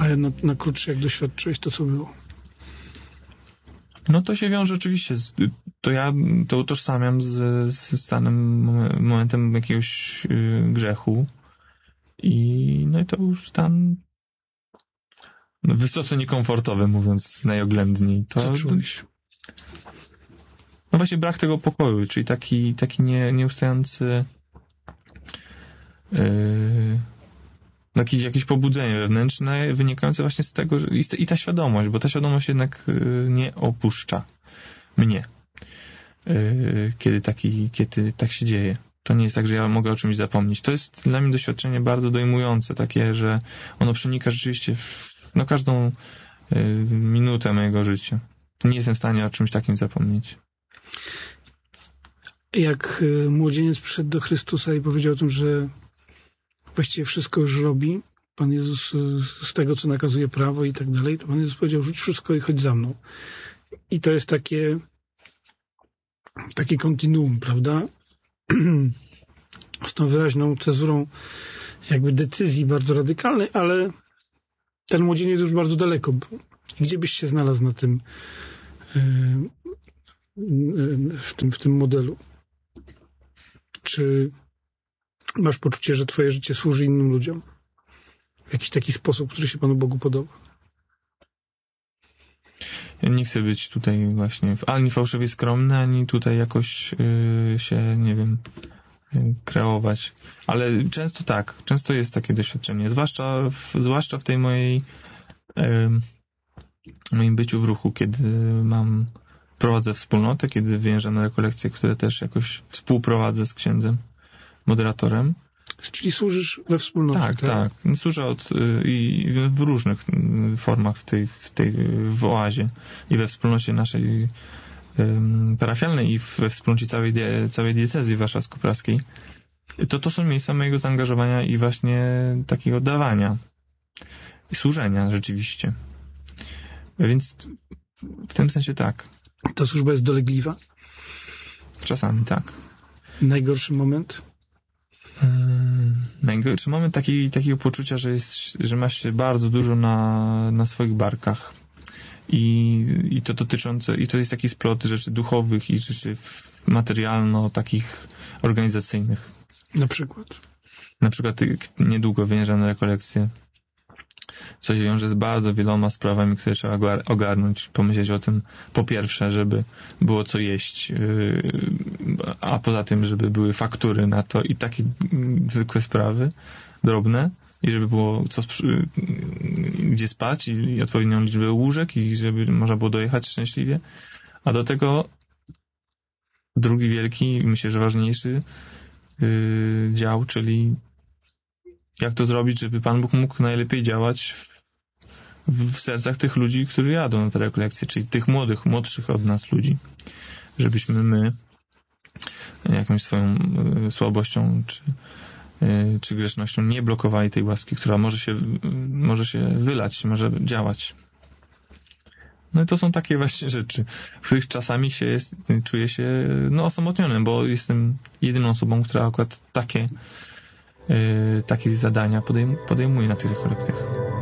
Ale na krótsze, jak doświadczyłeś, to co było? No to się wiąże oczywiście ja to utożsamiam z stanem, momentem jakiegoś grzechu i to już stan wysoce niekomfortowy, mówiąc najoględniej. Co czułeś? No właśnie brak tego pokoju, czyli taki nieustający jakieś pobudzenie wewnętrzne wynikające właśnie z tego, i ta świadomość, bo ta świadomość jednak nie opuszcza mnie, kiedy tak się dzieje. To nie jest tak, że ja mogę o czymś zapomnieć. To jest dla mnie doświadczenie bardzo dojmujące, takie, że ono przenika rzeczywiście w każdą minutę mojego życia. Nie jestem w stanie o czymś takim zapomnieć. Jak młodzieniec przyszedł do Chrystusa i powiedział o tym, że właściwie wszystko już robi, Pan Jezus z tego, co nakazuje prawo i tak dalej, to Pan Jezus powiedział, rzuć wszystko i chodź za mną. I to jest takie kontinuum, prawda? Z tą wyraźną cezurą jakby decyzji bardzo radykalnej, ale ten młodzieniec już bardzo daleko był. Gdzie byś się znalazł na tym w tym modelu? Czy masz poczucie, że twoje życie służy innym ludziom? W jakiś taki sposób, który się Panu Bogu podoba? Ja nie chcę być tutaj właśnie ani fałszywie skromny, ani tutaj jakoś się, nie wiem, kreować. Ale często jest takie doświadczenie. Zwłaszcza w tej moim byciu w ruchu, kiedy prowadzę wspólnotę, kiedy wyjeżdżam na rekolekcje, które też jakoś współprowadzę z księdzem, moderatorem. Czyli służysz we wspólnocie, tak? Służę i w różnych formach w oazie i we wspólnocie naszej parafialnej i we wspólnocie całej diecezji warszawsko-praskiej. To są miejsca mojego zaangażowania i właśnie takiego dawania i służenia rzeczywiście. Więc w tym sensie tak. Ta służba jest dolegliwa? Czasami tak. Najgorszy moment? Najgorszy moment takiego poczucia, że masz się bardzo dużo na swoich barkach. I to dotyczące, i to jest jakiś splot rzeczy duchowych i rzeczy materialno, takich organizacyjnych. Na przykład? Na przykład niedługo wyjeżdżam na rekolekcje, co się wiąże z bardzo wieloma sprawami, które trzeba ogarnąć, pomyśleć o tym, po pierwsze, żeby było co jeść, a poza tym, żeby były faktury na to i takie zwykłe sprawy, drobne, i żeby było gdzie spać i odpowiednią liczbę łóżek i żeby można było dojechać szczęśliwie. A do tego drugi wielki, myślę, że ważniejszy dział, czyli jak to zrobić, żeby Pan Bóg mógł najlepiej działać w sercach tych ludzi, którzy jadą na te rekolekcje, czyli tych młodszych od nas ludzi. Żebyśmy my jakąś swoją słabością czy grzesznością nie blokowali tej łaski, która może się wylać, może działać. No i to są takie właśnie rzeczy, w których czasami czuję się osamotnionym, bo jestem jedyną osobą, która akurat takie zadania podejmuje na tych rekolekcjach.